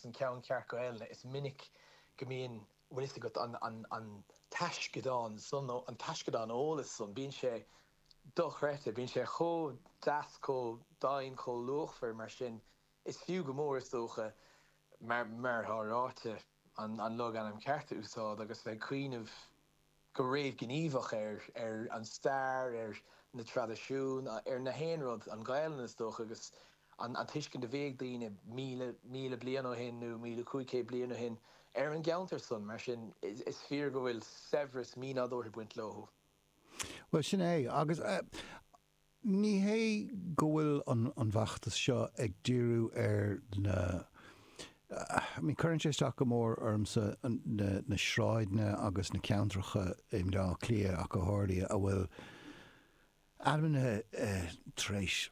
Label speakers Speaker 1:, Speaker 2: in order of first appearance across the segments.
Speaker 1: an ceann ceart go eile is minic go mbíonn bhfuil go an taisceadán son an taisceadán ólas son bíonn sé dochreite bíonn sé cho das có dain có luachfar mar sin is fiú go mór is dócha mar thráte an log an cearta úsáid agus bheith cuioineh go réomh gníomhach an stair na tradiisiún na héanrod an gaiilean is dócha agus an tuiscin de bhéag daoine míle blian ó hin nó 1500 blian ó hin an geantar son mar sin is fear go bhfuil severas mínadóir buint leo.
Speaker 2: Well sin é agus ní hé go bhfuil an bhachttas seo ag díú na mí chuann sé isteach go mór ormsa na sráidne agus na ceantracha imdá clia a go háirí a bhfuil almanna tréis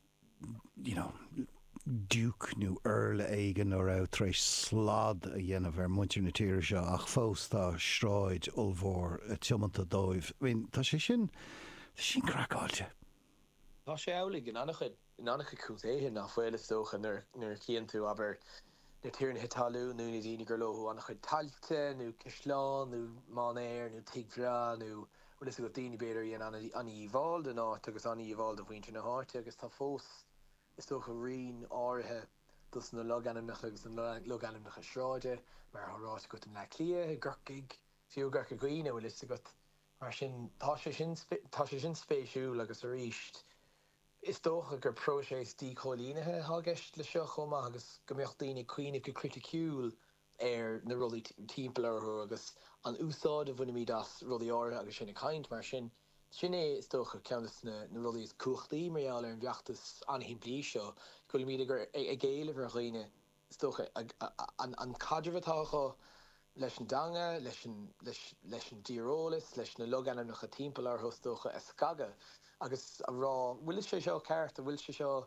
Speaker 2: dúk nó earle aigen ó rah tréis slád a dhéanamh ar muintir na tíre seo ach fós tá sráid olmhór tiomanta dóibh. Tá sé sin crackáilte.
Speaker 1: Tá sé eolaigh in annach chutéthe nach bhfuil is dócha nuair cíann tú aber na tíirn hitalú nó na daoine gur lóthú annach chuid tailte nó cisláán nó mánéir nó tigrá nó bhfuil is go daoine beidir dhéana an íomháil den áit agus an íomháil do bhainte na háite agus tá fós is dócha rion áirithe dus na loganimnach agus an loganimnach a sráide mar thrát go an le clia gurcaig fiú gurca gooine bhfuil is go mar sin tá sé sin spéisiúil agus a ríist. Is dócha gur próséis dícholínethe hágeist le seo chomá agus gombeocht daoine cuioineh go criticúil na rudaí timpeall agus an úsáid a bhuiine das rudaí áirithe agus sinna caint mar sin é is dócha ceannas na rudaí is cuachtaí marall ar an bheachtas anhín blí seo go míad gur ag géileh ar chuoine is dócha an cadrehatácha leis an danga leis an dírólas leis na loganimnach a timpeall thustócha a scaga agus a rá bhfuil sé seo ceart a bhfuil sé seo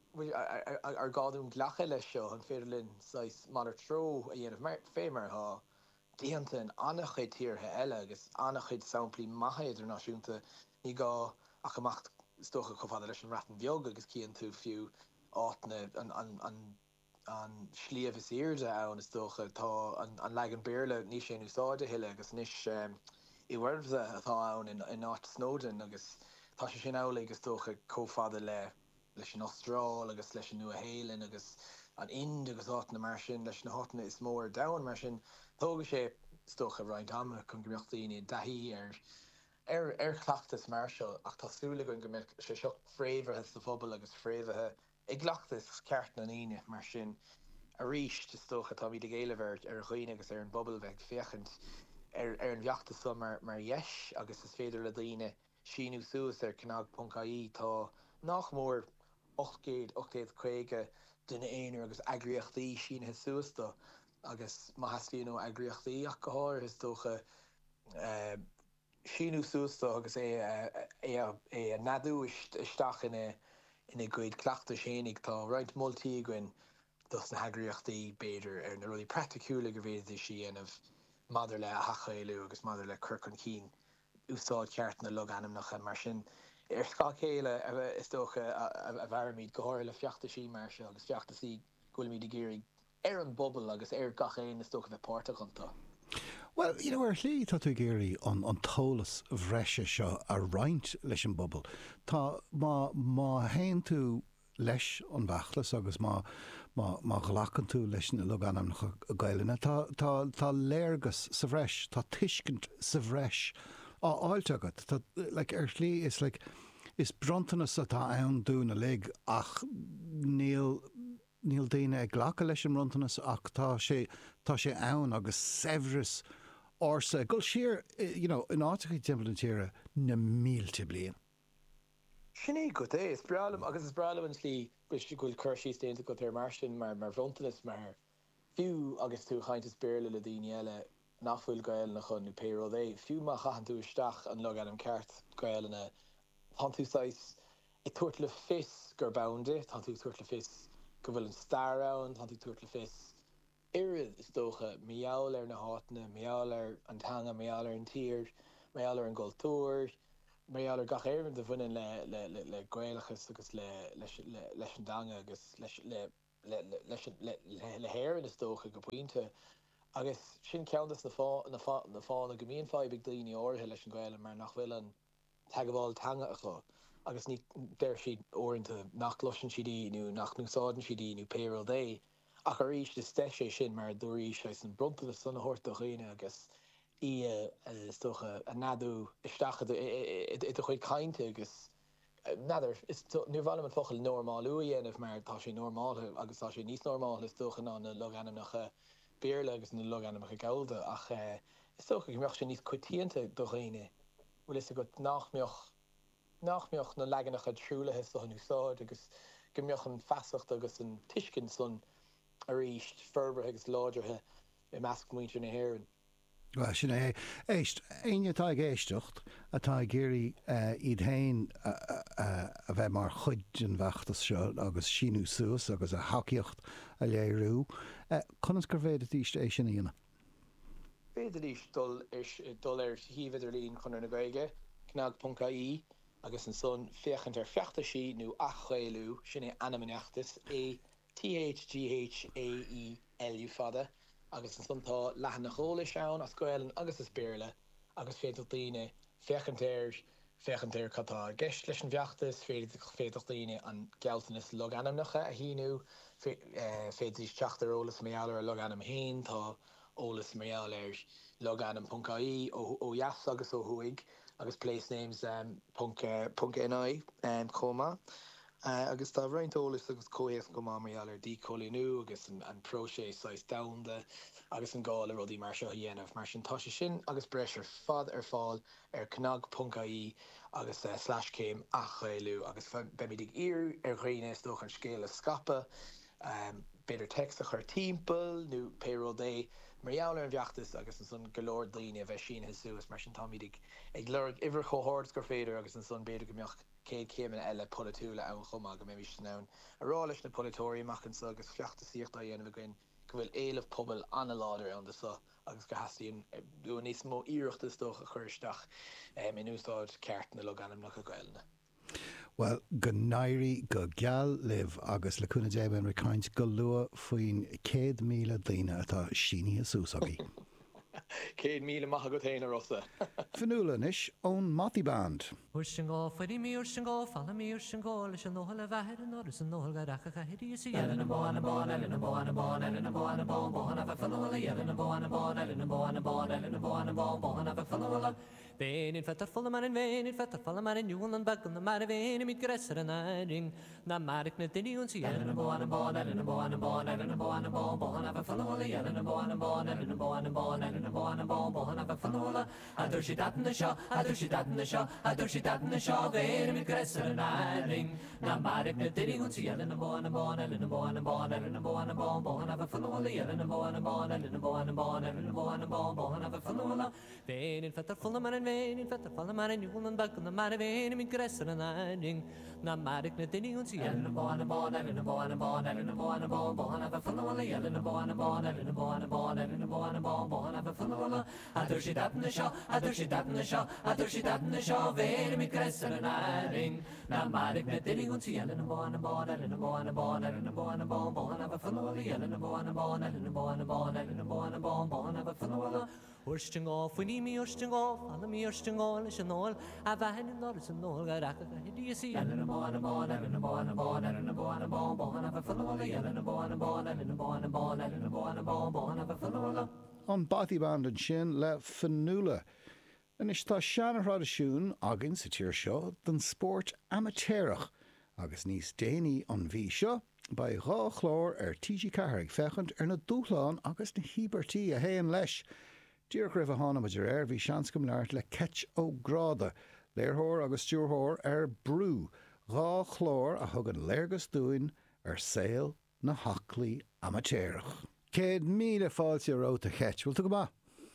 Speaker 1: ar gáún ghlacha leis seo an féidirlinn mar tro a dhéanamh fémar há díanta an annach chuid tíortha eile agus annach chuid samplaí maithe idirnáisiúnta ní gá ach amach stocha chomhfada leis an ratan bheog agus cíann tú fiú áitna an slíomh is irde ann is dócha tá an legan béirle níos sé úsáide hiile agus níos i bhharmhsa atá ann in áit Snowdon agus tá sé sin eolaigh agus dócha cófada leis an Austrál agus leis an Nua-Shéalainn agus an Ind agus áitna mar sin leis na háitna is mór dain mar sin tóga sé stocha roiint ama chun gombeocht daoine daithí ar chleachtas mar seo ach tásúla gon gombeocht sé seo fréomharthe sa phobal agus fréomharthe ag gleachtas ceart na naoine mar sin a ríist is stocha tá míad géilehairt ar chuoine agus ar an bobbal bheith féchant ar an bheachtas sa mar dheis agus is féidir le daoine síú suas ar cnag.caí tá nach mór 850 duine éonar agus agriochtaí sínithe suasta agus má hasíú agriochtaí ach go háir is dócha síú suasta agus é nadú isteach ina gcuid cleachta sénig tá roiint moltúltaí gin dus na agriochtaí beidir ar na rudí practicúla go bhéidir síanamh madidir le a hachailú agus madidir le curcan cín úsáid ceart na loganimnach mar sin ar scá chéile is dócha a bharmíd go háir le feachtaí mar seo agus feachtaí ghfuil míad géirí ar an bobbal agus ar gachéin is dócha bheith páirrta chunta.
Speaker 2: Well, ar hlí tá tú géirí an tólas bhreise seo a roiint leis an bobbal. Tá má haon tú leis an bheachlas agus má ghlachan tú leis na loganimnach a gaiileanna. Tá léargas sa bhreis, tá tuiscint sa bhreis áilte agat. Ar hlí is brontanas atá ann dúna lig ach níl daoine ag ghlacha leis an brontanas ach tá sé ann agus severas orsa. Gol siar in áitichaí timp an tíre na mílte blian.
Speaker 1: Sinné go é is bralam agus is bralam an slí goil chuirsí déanta go ar mar sin mar brontanas mar fiú agus tú chaint is béirle le daoine eile nachfuil gail na chun nó péród é fiú má chachan tú isteach an log an ceart gailena tá tú sais i tuairt le fis gur bounde tá tú tuairt le fis go bhfuil an star ann tá tú tuairt le fis irid is dócha meall ar na háitna meall ar an tanga meall ar an tír meall ar an gultúir meall ar gach éireann de bhuiin le gailachas agus leis an danga agus le le hair in is stocha go pointe agus sin ceantas na fána go míon fáid big daoine orthe leis an ghaile mar nach bhfuil an tagabháil tanga a chlá agus ní déir siad orintanta nach glosin siadí nó nach núsádan siadí nó payroll day ach ar ríis de steise sin mar dúirí sé an brunta le sanna horta chéine agus í stocha a nadú isteachcha i chuid cainte agus Nadir is nu bhile an focail normáú dhéanamh mar tá sé normáil agus tá sé níos normáil is tóchan an na loganam nach béle agus na loganam a gailde ach is tócha go meocht sé níos cuitíanta do réine bhfuil is go nachmiocht na leganach a trúlathe so núsáid agus go mbeoch an feasacht agus an tuiscin son a ríist ferbre agus láidirthe i measc muinte na hhéireann.
Speaker 2: Well, sin é éist aonatá géistecht atá géirí iad hain a bheith mar chuid an bheachtas seo agus sinú suas agus a haceocht a léirú. Conas gur féad tíiste é sin íana?
Speaker 1: Féidir ís dul ar híomh líon chun na gaige cnag.í agus an son féchant ar feachta sí nó achchailú sin é anamneachtas THGHAELU fada agus an suntá lehan na chola seán a scoilen agus is béle agus féidir daoine fechantéir catá geist leis an bheachtas féidir daoine an gealtanas loganamnacha a híú féidir teachtar ólas méall ar loganam hain tá ólas méall ar loganam.í ó jaas agus ó thuig agus place names .ni comma agus tá bhreint ólas agus cóhéas go má méall ar dícolínú agus an prósé sais damda agus an gáil a rudí mar seo dhéanamh mar sin tá sé sin agus breis ar fad ar fáil ar cnag.í agus /céim achchailú agus bemidig ír ar réine doch an scéal a scape beidir text a chuir timppel nó payroll day marall an bheachtas agus an son golóir daoine a bheith sin suas mar sin táidig ag leir iver chohard gur féidir agus an son beidir go meocht céad céimena eile polúla an chumá go mé ná ará leis na polytóí machchan sa agus fleachta síocht a dhéanamh gin go bhfuil éileh pobl anna láidir an de sa agus go hasíon dú níos mó íireachtas doch a chuirteach in úsáid ceart na loganam nach a gailna.
Speaker 2: Well, go nairí go geall libh agus le cúna déib an ricaint go lua faoin 100,000 daoine atá síní a súsaí.
Speaker 1: 100,000 maithe go téanana rosa.
Speaker 2: Fanúlanis ón Matty Band.
Speaker 3: Ursingó farí mí ursingó falla mí ursingó leis an nóhall a bheir an orras an nóhall garacha chahirí sa yellan na bána bána elin na bána bána elin na bána bána bána bheith fallóla yellan na bána bána elin na bána bána elin na bána bána bheith fallóla Vein fettar fulla man in vein fettar falla man in Jolan back on the mar vein mit gresser an airing na marik na dini un si yellan na bána bána elin na bána bána elin na bána bána bheith fallóla yellan na bána bána elin na bána bána elin na bána bána bheith fallóla adur si dat na seo adur si dat na seo adur si dat na seo vein mit gresser an airing na marik na dini un si yellan na bána bána elin na bána bána elin na bána bána bheith fallóla yellan na bána bána elin na bána bána elin na bána bána bheith fallóla vein fettar fulla man in vein fettar falla man in Jolan back on the mar vein mit gresser an airing na marik na dini un si yellan na bána bána elin na bána bána elin na bána bána bheith fallóla yellan na bána bána elin na bána bána elin na bána bána bheith fallóla adur si dat na seo adur si dat na seo adur si dat na seo vein mit gresser an airing na marik na dini un si yellan na bána bána elin na bána bána elin na bána bána bheith fallóla yellan na bána bána elin na bána bána elin na bána bána bheith fallóla Urstingó funí mí urstingó falla mí urstingó leis an nóil a bhein in orras an nóil garacha chahirí sa yellan na bána bána elin na bána bána elin na bána bána bheith fallóla yellan na bána bána elin na bána bána elin na bána bána bheith fallóla
Speaker 2: An Matty Band an sin le fanúla. An is tá seanarrád asisiún agin sa tíir seo den sport amateurach agus níos déanaí an bhí seo ba rá chlár ar TG Carrig fechant ar na dúchláán agus na híbertí a héan leis. Dír raibh a hána maidir air bhí seanscom leart le catch ó gráda, léirthóir agus stúrthóir ar brú, rá chlár a thugan léirgus dúin ar saoil na haclaí amateurach. 100,000 fáilte róta chet, bhfuil tú go ba?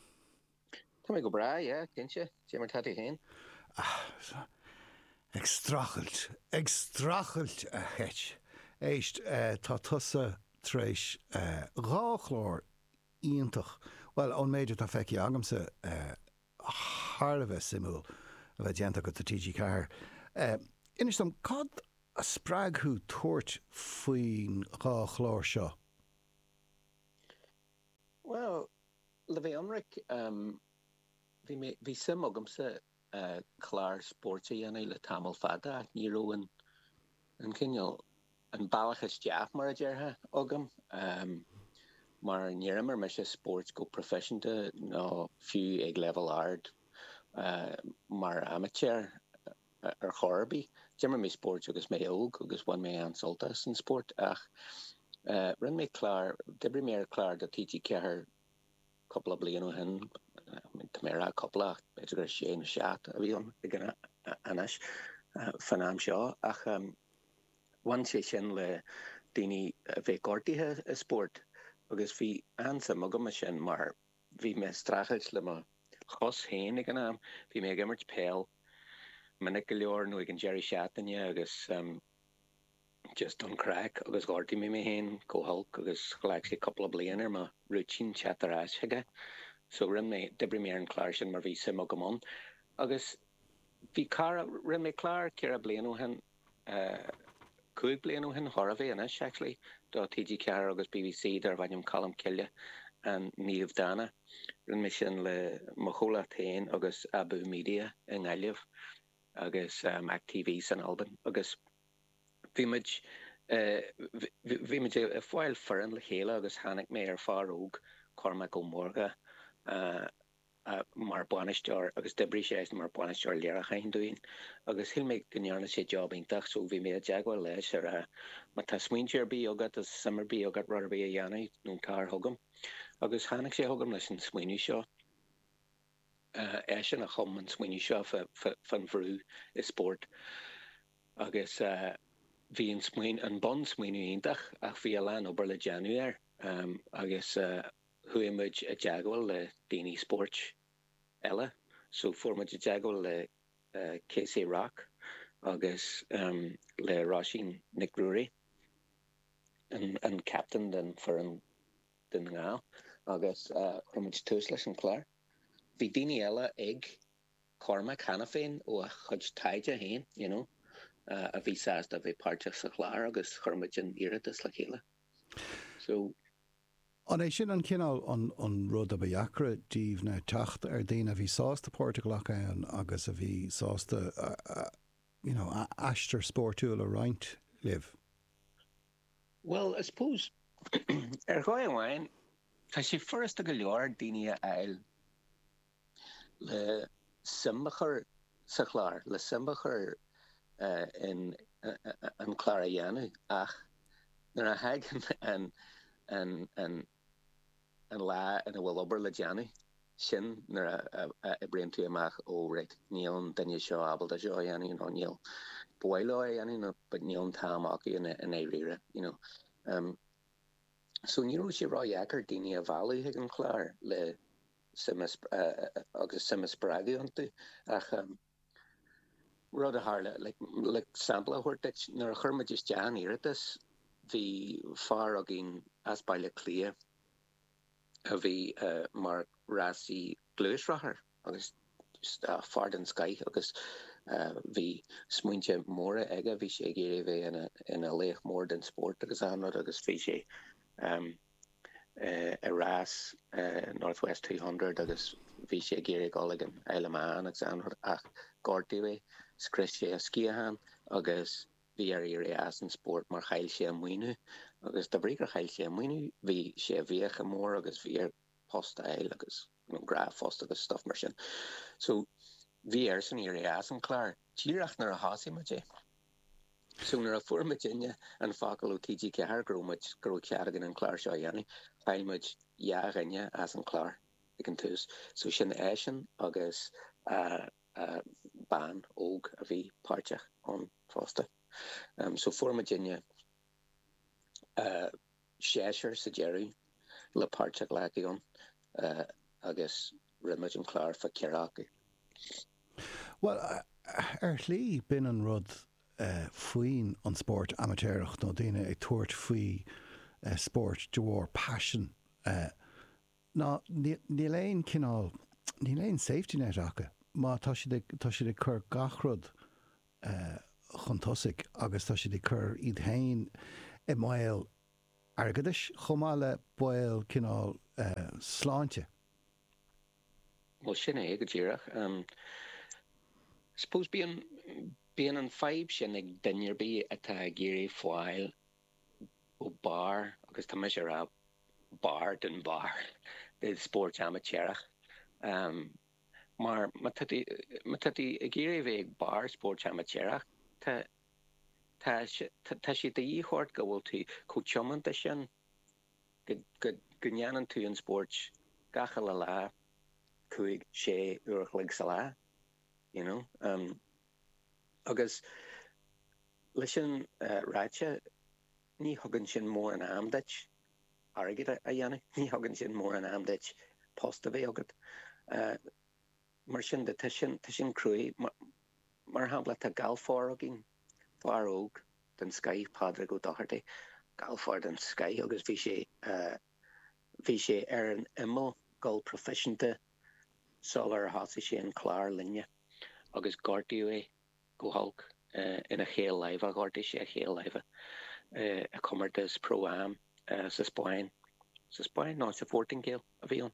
Speaker 4: Tá mé go bra, cinse, sé mar tatí héin.
Speaker 2: Ag strachelt a chet. Éist tá tusa tréis rá chlár íontach. Well, on méidir tá feici agamsa Harlabh simú a bheith déanta go TG Car. Inis am cad a sppraagú tuairt faoin gá chlár seo?
Speaker 4: Well, le bheith anric, bhí sim agamsa chlár sportí anna le tamil fada ach ní ró an cinneal an bailachas deach mar a deartha agam. Mar níramar me sé sports go professionte ná fiú ag level ard mar amateur ar chorbí. Dimmer mé sport agus mé óg agus bhain mé ansoltas an sport ach rinn mé klár, dibri mé klár dat TG ceair couple of blian ó hin mé couple beidir sé na seat a bhí an anas fan am seo ach wan sé sin le daoine bheith gortaithe a sport agus bhí ansam agam me sin mar bhí me strachas le ma chos héin ag an am bhí mé gimmert péil minnig go leor nó ag an Jerry Shatanye agus just don crack agus gortaí mé héin go hulk agus ghlaag sé couple of blian ar ma routine chatarás heige so rinn mé dibri mé an chlár sin mar bhí sim agam an agus bhí cara rinn mé chlár cear a blian ó hin cúig blian ó hin Horvé anis actually do TG Ceair agus BBC dar bhainm column ciile an níomh dana rinn mé sin le Machola Tain agus Abu Media in Gaillimh agus AcTV San Alban agus bhí muid a fáil foran le chéile agus hánig mé ar far óg Cormac O'Morga mar buanisteir agus dibri sé mar buanisteir léarach hain doin agus hil méid gnearna sé job intach so bhí mé a jaagwar leis ar ma tá smuintear bí agad as summer bí agad rarbí a dhéana nún car thugam agus hánig sé thugam leis an smuoinú seo sin a chum an smuoinú seo fan bhrú is sport agus bhí an smuoin an bon smuoinú intach ach bhí a lean obair le Januar agus huimuid a jaagwal le daoine sport eile so formid a jaagwal le Casey Rock agus le Roisin Nick Drury an captain den for an den ngá agus chumid tús leis an chlár bhí daoine eile ag Cormac hana féin ó a chuid taide hain a bhí sásta a bheith páirteach sa chlár agus chumid an iiritas le chéile so
Speaker 2: An é sin an cinál an rud a bheacra díomh na techt ar daine a bhí sásta Portugalach ann agus a bhí sásta aistear sportúil a roint liv.
Speaker 4: Well, I suppose ar gáil amháin tá sé first a go leor daoine a eil le simbachar sa chlár le simbachar in an chlár a dhéanú ach nar a hagan an lá in a bhfuil obair le déanú sin nar a brion tú amach ó réit níl daine seo abal a seo a dhéanú nó níl buile a dhéanú but níl táach in é rire so níú sé rá dheacar daine a bhelaí ag an chlár le agus simas spragiúnta ach rud a hála le sampla chuirteach nar a churmaid is dean iiritas hí far a gin as baile clia a bhí mar rasí gluisrachar agus fard an sky agus bhí smuinte móra aige bhí sé géir bheith ina léich mór den sport agus anad agus bhí sé a ras Northwest 200 agus bhí sé géir gálagan eileán agus anad ach gortaí scris sé a skiahan agus bhí ar as an sport mar chail sé a muoinú agus de brígur chail sé a muoinú bhí sé bhíocha mór agus bhí ar post eil agus graf fast agus stuff mar sin so bhí ar san as an chlár tíreach nar a hasí ma dé so nar a fuairmaidine an facail ó TG Ceair grúmuid grú ceargan an chlár seo dhéanú chailmuid jaaghaine as an chlár ag an tús so sin éisian agus ban óg a bhí páirteach an fásta so fuairmaidine séir sa Jerry le páirteach leagaíon agus rimuid an chlár fa cearácha.
Speaker 2: Well, ar lí bin an rud faoin an sport amateurach nó daine ag tuairt faoi sport de bhór passion. Ná ní léon cinál ní léon safety net acha má tá si de chur gachrod chun tosig agus tá si de chur iad hain I maiil agadis chomáile buil cinál sláinte.
Speaker 4: Well, sin é go ddíireach. Suppose being an five sin ag dinnearbí atá géirí fáil ó bar agus tá me ra bar den bar de sport amateurach. Maar matati géirí bheith bar sport amateurach tá si de íhort gohfuil tú coachomanta sin gonneanan tú an sport gacha le lá chuig 6 uachlig sa lá, you know. Agus leis sin ráite ní thugann sin mór an amdait agad a dhéanamh, ní thugann sin mór an amdait posta bheith agad. Mar sin de sin cruí mar hapla tá galfár agin far óg den Sky padre go dacharte galfár den Sky agus bhí sé an imil gal proficiente solar hasi sé an chlár linne agus gordiú é go halk ina chéal leive a gordi sé a chéal leive a cumar des pro-am sa Spáin ná sa 14 céal a bhíon.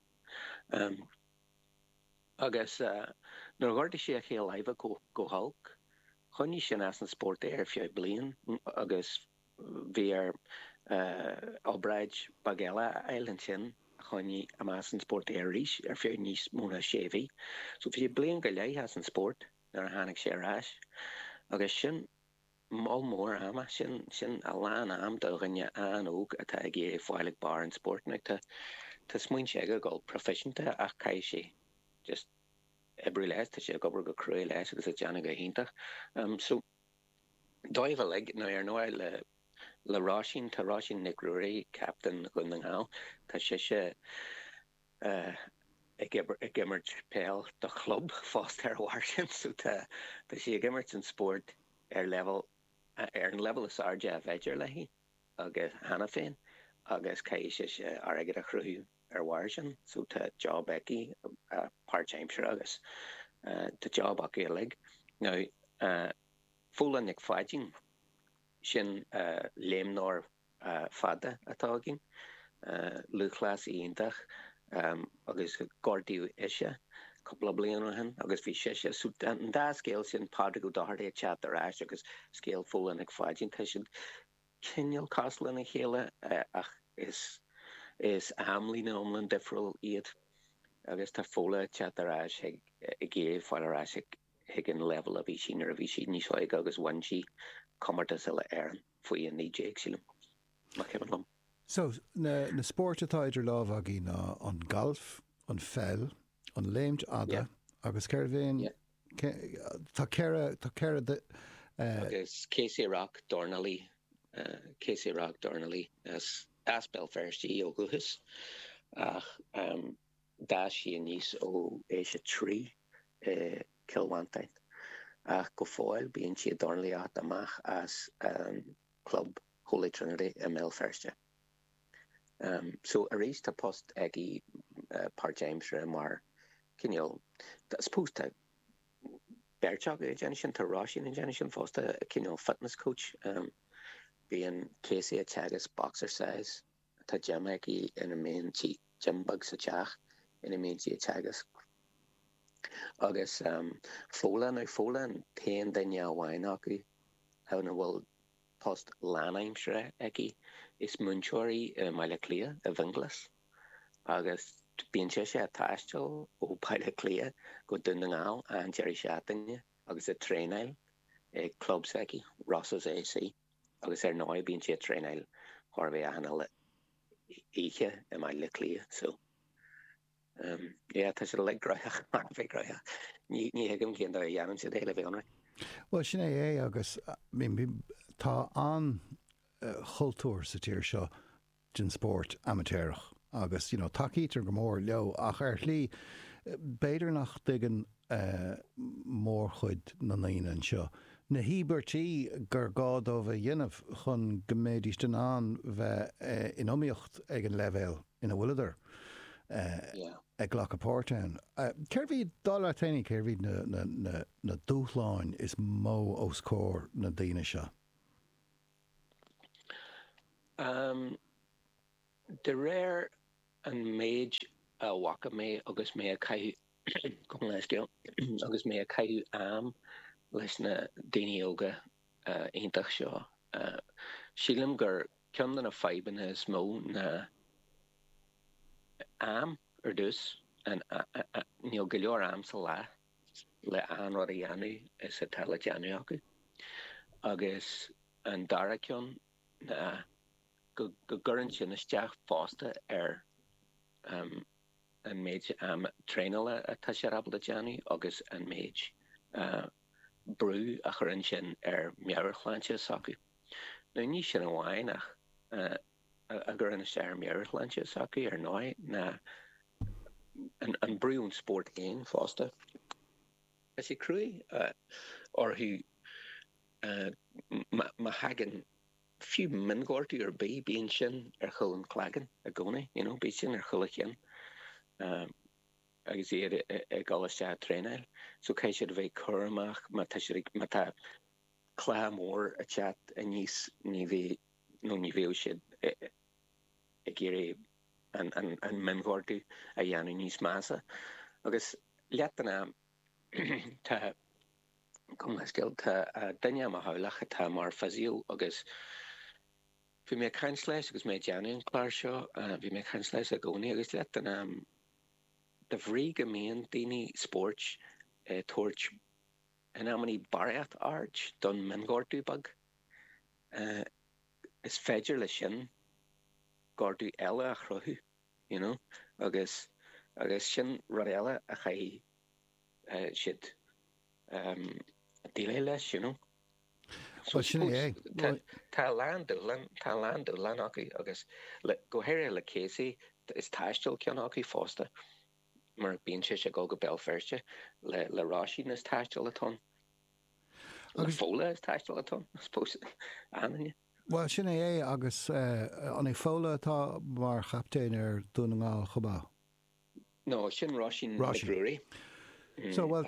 Speaker 4: Agus nar gordi sé a chéal leive go halk chunní sin as an sport fiú blian agus bhí Albreid Bagella Island sin chunní am as an sport ríis fiú níos móna séhí. So bhí blian go lei as an sport nar hánig sé ráis agus sin má mór ama sin a lán am doganne an óg atá gé fáilig bar an sportnig tá smuin sé go gáil proficiente ach cai sé just ebri leis tá sé gobar go cruí leis agus a deanna go híntaach. So dóibh le nóir le rásin tá rásin Nick Rory captain gunning há tá sé ag gimmert péal do club fást ar bhhairsin so tá sé gimmert an sport ar an level is arde a bheidir lehí agus hana féin agus cai sé agad a chruú ar bhhairsin so tá job eki part-time agus tá job acu lig. Now fóla Nick Fadgin sin léimnár fada atá gin luchlas íontach agus gordiú ise couple of blian hen agus bhí sé so an dá scéal sin páda go dáthir chat arás agus scéal fóla Nick Fadgin tá sin cinneal cosla na chéile ach is amlína omlan difriúil iad agus tá fóla chat arás ag gé fáil arás ag an level a bhí sin ar a bhí sin níos ag agus bhaintí commarta sa le airan faoi an níé sílim má cean lom.
Speaker 2: So na sport atá idir láh a gí ná an golf, an fell, an léimt ada agus ceirhhéin tá ceire de
Speaker 4: agus Casey Rock Dornally as aspel firstí ó guhus ach dá sí níos ó éise trí kilwantain ach go fáil bíonn siad Dornally at amach as club Holy Trinity ML firste. So a rééis tá post agi part-James mar cinneal suppose tá Berchag Jenison tá Roshin and Jenison fosta cinneal fitness coach bíon Casey Chagas boxercise tá gym agi in a main gym bug sa teach in a main Chagas agus fólan tain daine bhhain acu hana bhfuil post lánaimsre agi is munchori meile clia a vinglas agus bíon sé a taistil ó baile clia go duna ngáil an Jerry Shatinne agus a trénail clubs agi Ross's AC agus náid bíon sé trénail Harvey a hana le ihe a meile clia so tá sé le groich mar fé groich ní hegum cin a dhéanam sé déile bhéanra.
Speaker 2: Well sin é agus tá an chultúr sa tíir seo den sport amateurach agus takeítar go mór leo ach ar lí beidir nach digan mór chuid na naine seo. Na híbertí gur gád ó bheith dhéanamh chun goméidís den an bheith inomíocht ag an levéil ina bhfuidir ag ghlach apórtain. Ceirhí dá taine ceirhí na dúchláin is mó ó scór na daine seo.
Speaker 4: De réir an méid a bhacha mé agus mé a caiú agus mé a caiú am leis na daine óga aintach seo. Sílim gur ceann na feiban is mó na am dus an níl go leor am sa le an rud a dhéanú is a tal deanú acu. Agus an dara ceann na go gurran sin isteach fásta an méid tréinile atá sé rabal a deanú agus an méid brú a churann sin mearchláinte sacu. Nu ní sin an bháin ach a gurrann is mearchláinte sacu náid na an brún sport éin fásta. Is sé cruí orthú ma hagan fiú mingortí ar bé bíon sin chuil an clagan a gcónaí, bí sin chuile chin agus iad gáiste tréineil. So cai siad bheith churamach tá clá mór a chat a níos ní bhéh siad i ggéir an mingortí a dhéanú níos measa. Agus leatanna tá cumscail tá daine a hálach atá mar faisiú agus bhí mé cansleis agus mé deanú an chláir seo bhí mé cansleis a gcónaí agus leatanna de bhrí go mbíonn daoine sport tuairt an ammaní bariat art don mingortú bag. Is féidir le sin gordú eile a chruthú, agus sin rud eile a chaí siad dílé leis, Tá landú lean acu agus go héir le césaí is taistil cean acu fásta mar bíon sé go Belfirste le ráisií is taistil atá. Le fóla is taistil atá, spós anine.
Speaker 2: Well, sin agus an fóla atá mar chaptéin ar dúnaá chobá.
Speaker 4: No, sin ráisiín breúí.
Speaker 2: So well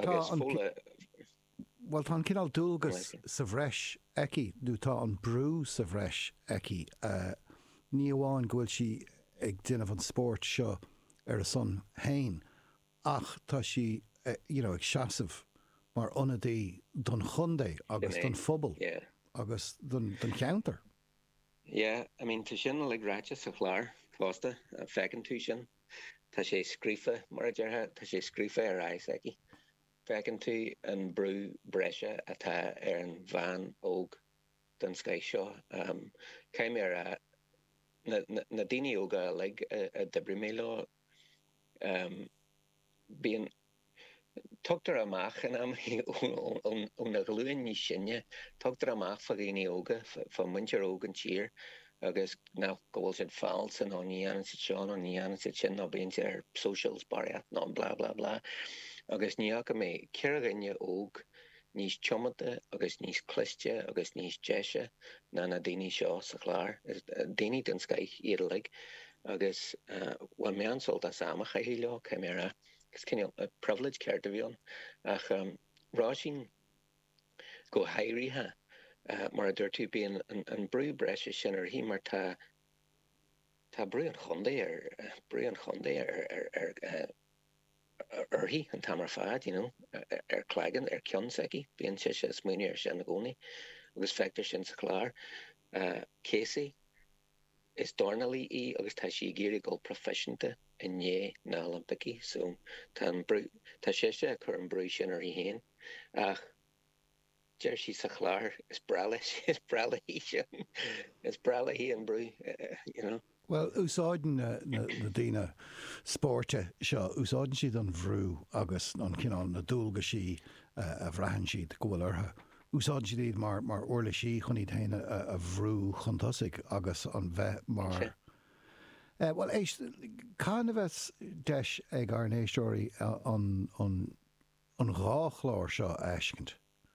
Speaker 2: tá cinál dúlgus sa bhreis eici dútá an brú sa bhreis eici. Ní amháin ghfuil si ag duine an sport seo ar a son hain ach tá si ag seasamh mar ionadaí don chundé agus don phobal agus don cheantar.
Speaker 4: Yeah, I mean, tá sin le ráite sa chláir fásta a fecinn tú sin. Tá sé scrífa mar a deartha tá sé scrífa ar ais eici. Fecinn tú an brú breise atá ar an bhean óg den Sky seo. Céim ar na daine óga le a dibrí mé lá bíon tugtar amach an am ón na gluúin ní sinne tugtar amach fa daine óga fa muintear ógan tír agus ná gohfuil siad fáil san ó níana si seán ó níana si sin nó bíon ar socials bariat ná bla bla bla agus níocha mé ceirghine óg níos tiomata agus níos cliste agus níos deise na daine seo sa chláir daine den Sky iadalaigh agus bhfuil mé ansol a samach a hí leo céim ar gus cinneal a privilege ceir a bhíon ach ráisiín go hairithe mar a dúirtú bíon an brú breise sin ar hí mar tá brú an chundé ar hí an tamar fad, ar clagan ar ceann seici bíon sé smuoine ar sin na gcónaí agus feictar sin sa chláir. Césaí is dornalí í agus tá sí géirí go professionanta inné na Olympicí, so tá sé chur an brú sin ar héin ach deir sí sa chláir is brala hí sin is brala hí an brú,
Speaker 2: Well, úsáidin na daine spórte seo úsáidin siad an bhrú agus an cinál na dúlga sí a bhreahan siad gohfuil ortha. Úsáidin siad iad mar orla sí chun iad héine a bhrú chuntasig agus an bheith mar. Well, cána bheits deis ag ar an éistóirí an ráchláir seo eiscint?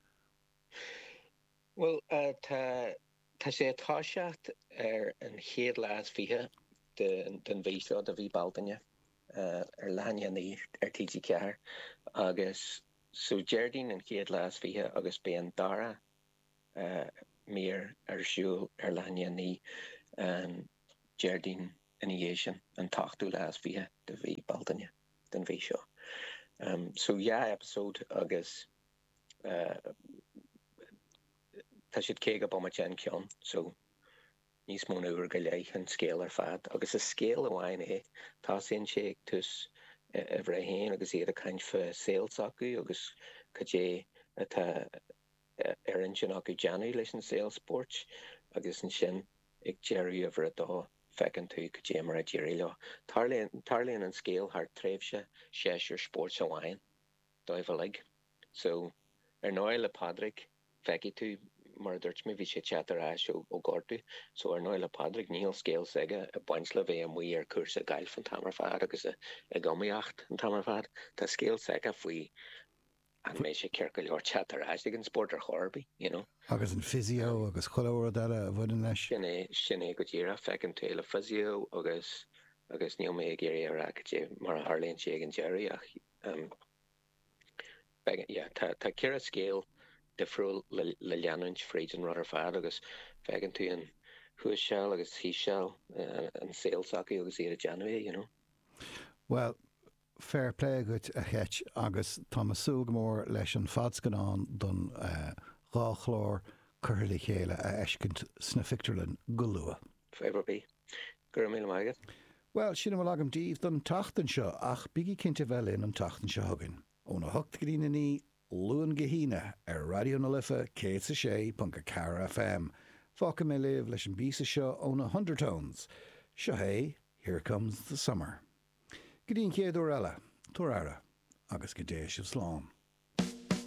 Speaker 4: Well, tá sé táiseacht ar an chéad lás fiche den bhí seo a bhí baltaine leannaí TG ceathar agus so Jardín an chéad las fihe agus ben dara mir siúil leannaí Jardín initiation an tachtú las fihe de bhí baldanne den bhí seo. So episode agus tá siad céig ab am an ceann, so níos mó nuair go léith an scéal ar fad, agus a scéal amháin tá sin sé tus a bhre héin agus iad a caint fe sales acu agus cadé atá an sin acu Janú leis an sales sport agus an sin ag Jerry a bhre dá fecinn tú cadé mar a Jerry le. Tarlíonn an scéal thar tréimhse séisiir sport amháin dóibh so nóir le Padraig feici tú mar dúirt mi bhí sé chatar ó gortú, so nóir le Padraig níl scéal aige a baint le bheith muí ar cuasa gail fan tamar fad agus a gomaíocht an tamar fad, tá scéal aige faoi an mé sé ceir go leor chatar an sport ar chorbaí,
Speaker 2: Agus an physio agus choleir eile a bhfuin leis.
Speaker 4: Sinné go dtíra fecinn tú le physio agus níl mé géirí ar mar a Harlíonn sé an Jerry ach tá ceir a scéal difriúil le leanúint frídin rud ar fad agus fecinn tú an thuas seall agus hí seall an sales acu agus iad a January,
Speaker 2: Well, fair play gut a het agus tá masú go mór leis an fadscanán don ráchlár chuirla chéile a eiscint sna fictarlinn go lua.
Speaker 4: Favour bí. Gur mí maigad?
Speaker 2: Well, sinna bhfuil agam díomh don tachtan seo ach bigí cinnte bheilinn an tachtan seo hagann. Óna hocht go dtíine ní luan gehíine ar Radio na Lifa K6.4 FM. Fáca mé libh leis an bísa seo óna 100 tones. Seo hé, here comes the summer. Go dtíon céadú eile, tuaire agus go dé sibh slán.